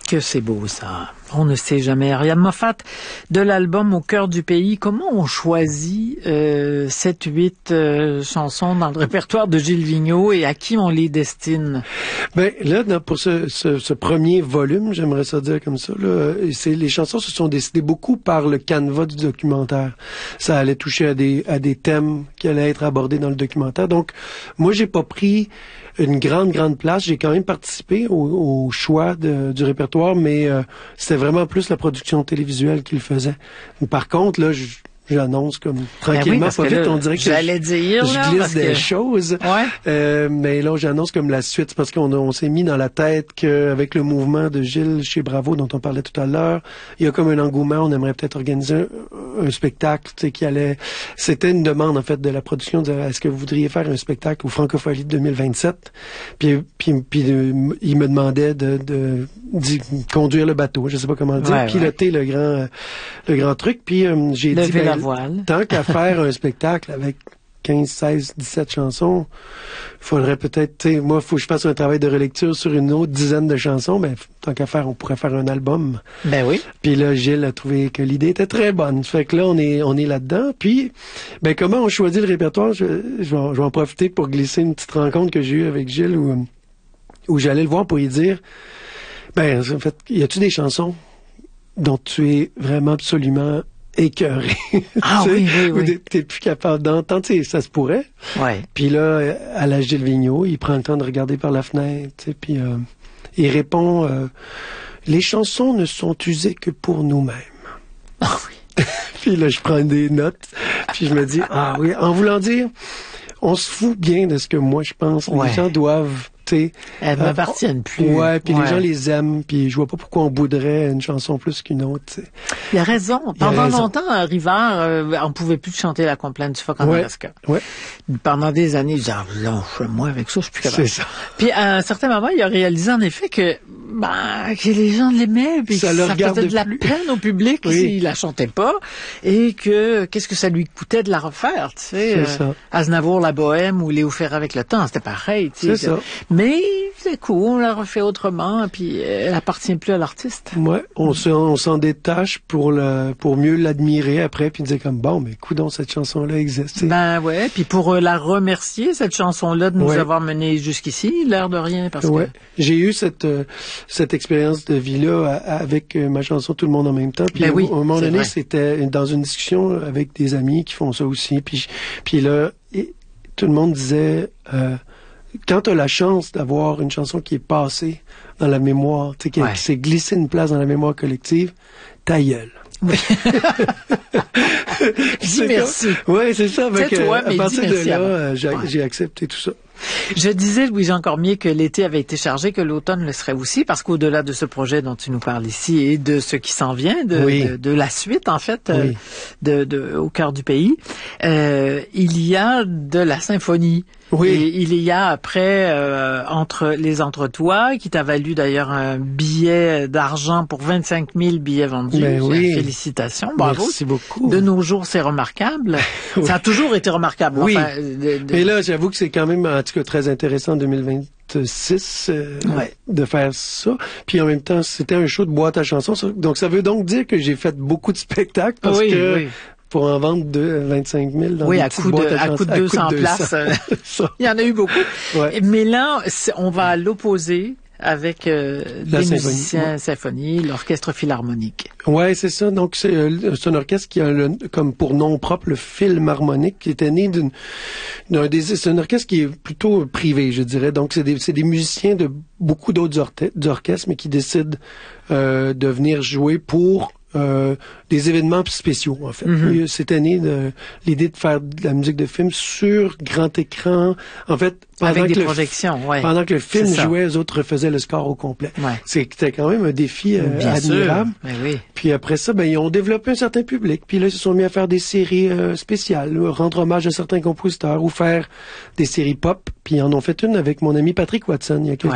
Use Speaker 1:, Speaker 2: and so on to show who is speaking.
Speaker 1: Que c'est beau, ça. On ne sait jamais. Ariane Moffat, de l'album Au cœur du pays, comment on choisit 7-8 chansons dans le répertoire de Gilles Vigneault et à qui on les destine?
Speaker 2: Ben là, pour ce premier volume, j'aimerais ça dire comme ça, là, les chansons se sont décidées beaucoup par le canevas du documentaire. Ça allait toucher à des thèmes qui allaient être abordés dans le documentaire. Donc, moi, j'ai pas pris une grande place. J'ai quand même participé au choix du répertoire, mais c'était vraiment plus la production télévisuelle qui le faisait. Par contre, là, j'annonce comme tranquillement, pas vite, on dirait que je glisse des choses.
Speaker 1: Ouais.
Speaker 2: Mais là, j'annonce comme la suite, parce qu'on s'est mis dans la tête qu'avec le mouvement de Gilles chez Bravo, dont on parlait tout à l'heure, il y a comme un engouement, on aimerait peut-être organiser un spectacle, tu sais, qui allait... C'était une demande, en fait, de la production, de est-ce que vous voudriez faire un spectacle au Francophonie de 2027? Puis il me demandait de conduire le bateau, je sais pas comment le dire, piloter le grand truc, puis j'ai dit... Tant qu'à faire un spectacle avec 15, 16, 17 chansons, faudrait peut-être, moi, faut que je fasse un travail de relecture sur une autre dizaine de chansons, mais tant qu'à faire, on pourrait faire un album.
Speaker 1: Ben oui.
Speaker 2: Puis là, Gilles a trouvé que l'idée était très bonne. Fait que là, on est là-dedans. Puis, ben, comment on choisit le répertoire? Je vais en profiter pour glisser une petite rencontre que j'ai eue avec Gilles où j'allais le voir pour lui dire, ben, en fait, y a-tu des chansons dont tu es vraiment absolument écœuré.
Speaker 1: Ah oui.
Speaker 2: T'es plus capable d'entendre, ça se pourrait.
Speaker 1: Ouais.
Speaker 2: Puis là, à la Gilles Vigneault, il prend le temps de regarder par la fenêtre, puis il répond les chansons ne sont usées que pour nous-mêmes.
Speaker 1: Ah oui.
Speaker 2: Puis là, je prends des notes, puis je me dis, ah oui, en voulant dire, on se fout bien de ce que moi je pense. Les gens doivent...
Speaker 1: Elles m'appartiennent plus.
Speaker 2: Ouais, puis les gens les aiment, puis je vois pas pourquoi on bouderait une chanson plus qu'une autre. T'sais.
Speaker 1: Il a raison. Pendant longtemps, à Rivard, on pouvait plus chanter la complainte du phoque en Alaska.
Speaker 2: Ouais.
Speaker 1: Pendant des années, il disait, moi avec ça, je suis plus capable.
Speaker 2: C'est ça.
Speaker 1: Puis à un certain moment, il a réalisé en effet que les gens l'aimaient, puis ça faisait de la peine au public s'il la chantait pas, et que qu'est-ce que ça lui coûtait de la refaire, tu sais. Aznavour, La Bohème ou Léo Ferré avec le temps, c'était pareil, tu sais.
Speaker 2: C'est ça.
Speaker 1: Mais c'est cool, on la refait autrement, puis elle appartient plus à l'artiste.
Speaker 2: Ouais, on s'en détache pour mieux l'admirer après, puis dire comme bon, mais coudonc, cette chanson-là existe. T'sais.
Speaker 1: Ben ouais, puis pour la remercier, cette chanson-là, de nous avoir menés jusqu'ici, l'air de rien, parce que...
Speaker 2: J'ai eu cette expérience de vie-là avec ma chanson Tout le monde en même temps, puis à un moment donné, c'était dans une discussion avec des amis qui font ça aussi, puis là, tout le monde disait... quand tu as la chance d'avoir une chanson qui est passée dans la mémoire, qui s'est glissée une place dans la mémoire collective, ta gueule.
Speaker 1: Oui. Dis merci.
Speaker 2: Oui, c'est ça.
Speaker 1: C'est toi, mais
Speaker 2: à partir
Speaker 1: dis merci
Speaker 2: de là, j'ai accepté tout ça.
Speaker 1: Je disais, Louis-Jean Cormier, que l'été avait été chargé, que l'automne le serait aussi, parce qu'au-delà de ce projet dont tu nous parles ici et de ce qui s'en vient, de la suite, en fait, Au cœur du pays, il y a de la symphonie. Oui. Et il y a après entre les Entretois, qui t'a valu d'ailleurs un billet d'argent pour 25 000 billets vendus. Félicitations, bravo.
Speaker 2: Merci beaucoup.
Speaker 1: De nos jours, c'est remarquable. Ça a toujours été remarquable.
Speaker 2: Oui.
Speaker 1: Enfin,
Speaker 2: mais là, j'avoue que c'est quand même, en tout cas, très intéressant en 2026 de faire ça. Puis en même temps, c'était un show de boîte à chansons. Donc ça veut donc dire que j'ai fait beaucoup de spectacles parce que... Pour en vendre 25 000 dans des petites boîtes à
Speaker 1: coup de 200 places. Il y en a eu beaucoup. Ouais. Mais là, on va à l'opposé avec des musiciens symphonie, l'orchestre philharmonique.
Speaker 2: Ouais, c'est ça. Donc c'est un orchestre qui a comme pour nom propre le Philharmonique, qui était né c'est un orchestre qui est plutôt privé, je dirais. Donc c'est des musiciens de beaucoup d'autres orchestres, mais qui décident de venir jouer pour des événements spéciaux, en fait. Mm-hmm. Cette année, l'idée de faire de la musique de film sur grand écran, en fait,
Speaker 1: avec des projections,
Speaker 2: pendant que le film jouait, les autres refaisaient le score au complet. Ouais. C'était quand même un défi admirable. Puis après ça, ils ont développé un certain public. Puis là, ils se sont mis à faire des séries spéciales, rendre hommage à certains compositeurs ou faire des séries pop. Puis ils en ont fait une avec mon ami Patrick Watson il y a quelques